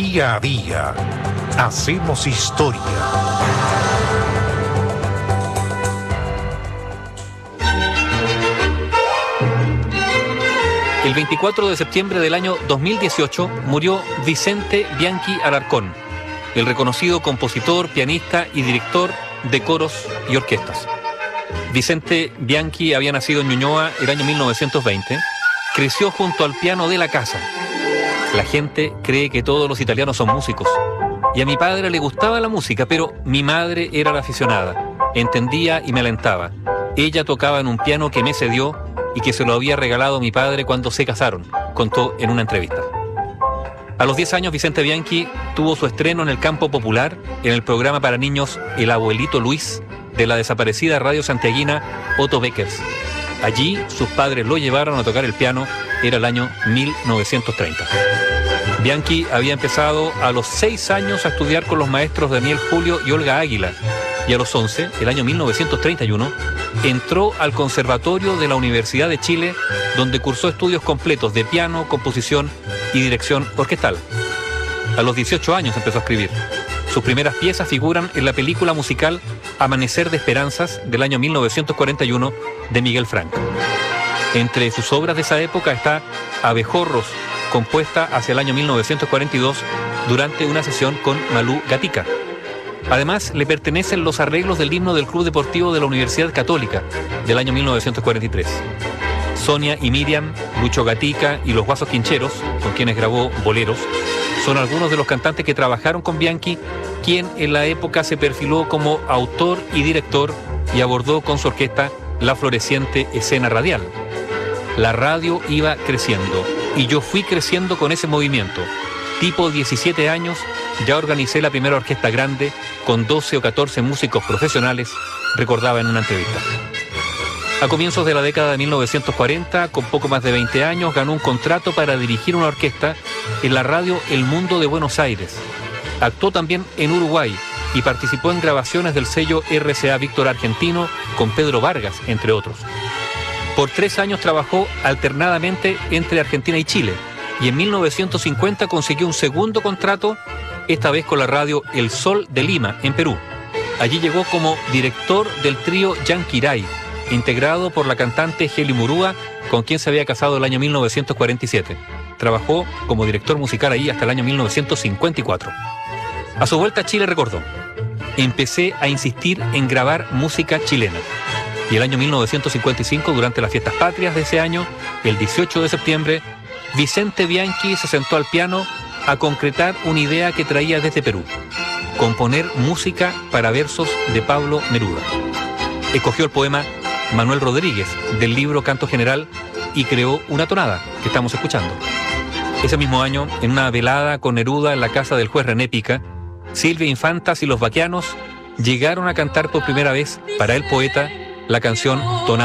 Día a día hacemos historia. El 24 de septiembre del año 2018 murió Vicente Bianchi Alarcón, el reconocido compositor, pianista y director de coros y orquestas. Vicente Bianchi había nacido en Ñuñoa el año 1920, creció junto al piano de la casa. La gente cree que todos los italianos son músicos, y a mi padre le gustaba la música, pero mi madre era la aficionada, entendía y me alentaba. Ella tocaba en un piano que me cedió y que se lo había regalado a mi padre cuando se casaron, contó en una entrevista. A los 10 años, Vicente Bianchi tuvo su estreno en el campo popular en el programa para niños El Abuelito Luis de la desaparecida radio santiaguina Otto Beckers. Allí sus padres lo llevaron a tocar el piano, era el año 1930. Bianchi había empezado a los 6 años a estudiar con los maestros Daniel Julio y Olga Águila, y a los 11, el año 1931, entró al Conservatorio de la Universidad de Chile, donde cursó estudios completos de piano, composición y dirección orquestal. A los 18 años empezó a escribir. Sus primeras piezas figuran en la película musical Amanecer de Esperanzas del año 1941 de Miguel Franco. Entre sus obras de esa época está Abejorros, compuesta hacia el año 1942 durante una sesión con Malú Gatica. Además, le pertenecen los arreglos del himno del Club Deportivo de la Universidad Católica del año 1943. Sonia y Miriam, Lucho Gatica y los Guasos Quincheros, con quienes grabó boleros, son algunos de los cantantes que trabajaron con Bianchi, quien en la época se perfiló como autor y director y abordó con su orquesta la floreciente escena radial. La radio iba creciendo y yo fui creciendo con ese movimiento. Tipo 17 años, ya organicé la primera orquesta grande con 12 o 14 músicos profesionales, recordaba en una entrevista. A comienzos de la década de 1940, con poco más de 20 años, ganó un contrato para dirigir una orquesta en la radio El Mundo de Buenos Aires. Actuó también en Uruguay y participó en grabaciones del sello RCA Víctor Argentino con Pedro Vargas, entre otros. Por 3 años trabajó alternadamente entre Argentina y Chile, y en 1950 consiguió un segundo contrato, esta vez con la radio El Sol de Lima, en Perú. Allí llegó como director del trío Yanquiray, integrado por la cantante Geli Murúa, con quien se había casado el año 1947. Trabajó como director musical ahí hasta el año 1954. A su vuelta a Chile recordó: empecé a insistir en grabar música chilena. Y el año 1955, durante las fiestas patrias de ese año, el 18 de septiembre, Vicente Bianchi se sentó al piano a concretar una idea que traía desde Perú: componer música para versos de Pablo Neruda. Escogió el poema Manuel Rodríguez del libro Canto General y creó una tonada que estamos escuchando. Ese mismo año, en una velada con Neruda en la casa del juez René Pica, Silvia Infantas y los Baquianos llegaron a cantar por primera vez para el poeta la canción Tonada